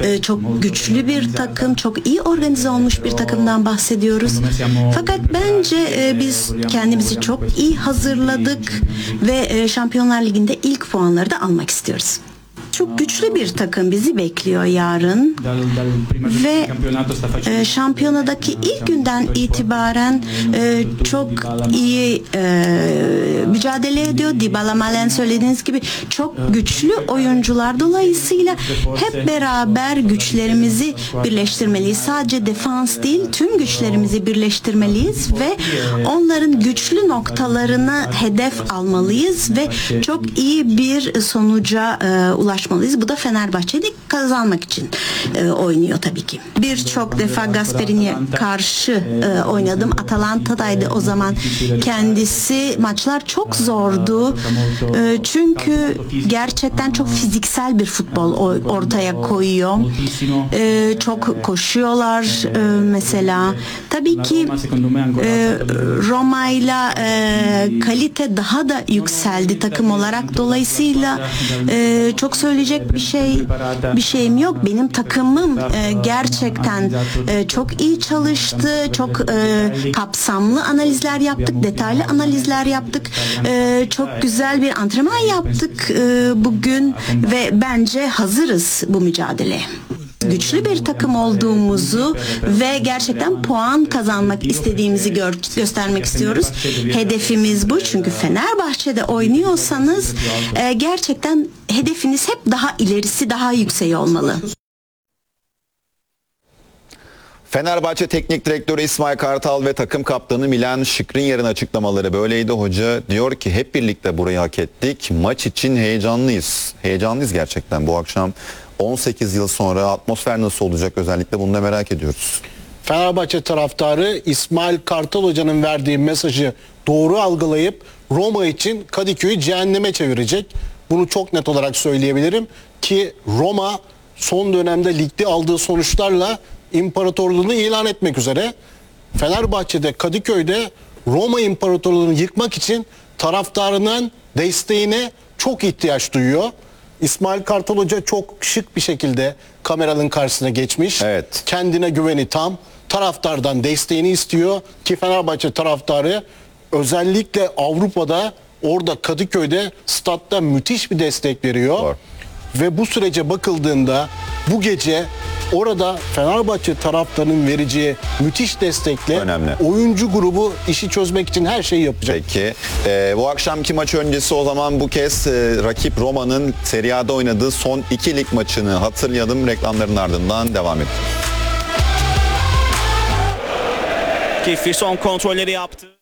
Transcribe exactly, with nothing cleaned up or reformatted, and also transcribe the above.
e, çok güçlü bir takım, çok iyi organize olmuş bir takımdan bahsediyoruz. Fakat bence e, biz kendimizi çok iyi hazırladık ve e, Şampiyonlar Ligi'nde ilk puanları da almak istiyoruz. Çok güçlü bir takım bizi bekliyor yarın ve e, şampiyonadaki ilk günden itibaren e, çok iyi e, mücadele ediyor. Dybala, Malen söylediğiniz gibi çok güçlü oyuncular, dolayısıyla hep beraber güçlerimizi birleştirmeliyiz. Sadece defans değil, tüm güçlerimizi birleştirmeliyiz ve onların güçlü noktalarını hedef almalıyız ve çok iyi bir sonuca e, ulaşmalıyız. Bu da Fenerbahçe'de kazanmak için e, oynuyor tabii ki. Birçok defa Gasperini'ye karşı e, oynadım. Atalanta'daydı o zaman. Kendisi maçlar çok zordu. E, çünkü gerçekten çok fiziksel bir futbol ortaya koyuyor. E, çok koşuyorlar e, mesela. Tabii ki e, Roma'yla e, kalite daha da yükseldi takım olarak. Dolayısıyla e, çok söyleyecek bir şey bir şeyim yok. Benim takımım e, gerçekten e, çok iyi çalıştı. Çok e, kapsamlı analizler yaptık. Detaylı analizler yaptık. E, çok güzel bir antrenman yaptık e, bugün ve bence hazırız bu mücadeleye. Güçlü bir takım olduğumuzu ve gerçekten puan kazanmak istediğimizi gör, göstermek istiyoruz. Hedefimiz bu, çünkü Fenerbahçe'de oynuyorsanız e, gerçekten hedefiniz hep daha ilerisi, daha yüksek olmalı. Fenerbahçe Teknik Direktörü İsmail Kartal ve takım kaptanı Milan Skriniar'ın açıklamaları böyleydi. Hoca diyor ki hep birlikte burayı hak ettik. Maç için heyecanlıyız. Heyecanlıyız gerçekten bu akşam. on sekiz yıl sonra atmosfer nasıl olacak, özellikle bunu da merak ediyoruz. Fenerbahçe taraftarı İsmail Kartal Hoca'nın verdiği mesajı doğru algılayıp Roma için Kadıköy'ü cehenneme çevirecek. Bunu çok net olarak söyleyebilirim ki Roma son dönemde ligde aldığı sonuçlarla imparatorluğunu ilan etmek üzere. Fenerbahçe'de Kadıköy'de Roma imparatorluğunu yıkmak için taraftarının desteğine çok ihtiyaç duyuyor. İsmail Kartal Hoca çok şık bir şekilde kameranın karşısına geçmiş. Evet. Kendine güveni tam. Taraftardan desteğini istiyor ki Fenerbahçe taraftarı özellikle Avrupa'da, orada Kadıköy'de statta müthiş bir destek veriyor. Doğru. Ve bu sürece bakıldığında bu gece orada Fenerbahçe taraftarının vereceği müthiş destekle önemli. Oyuncu grubu işi çözmek için her şeyi yapacak. Peki. Ee, bu akşamki maç öncesi o zaman bu kez e, rakip Roma'nın Serie A'da oynadığı son iki lig maçını hatırlayalım. Reklamların ardından devam edelim. Keyifli son kontrolleri yaptı.